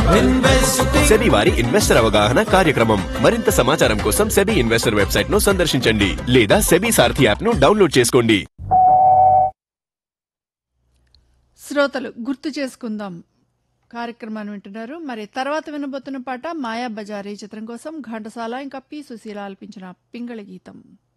SEBI వారి investor అవగాహన కార్యక్రమం. మరింత సమాచారం కోసం సెబీ ఇన్వెస్టర్ వెబ్సైట్ ను సందర్శించండి లేదా సెబీ సారథి యాప్ ను డౌన్లోడ్ చేసుకోండి. శ్రోతలు గుర్తు చేసుకుందాం కార్యక్రమాన్ని వింటున్నారు. మరి తర్వాత వినబోతున్న పాట మాయా బజారీ చిత్రం కోసం ఘంటసాల ఇంకా పి సుశీల ఆలపించిన పింగళి గీతం.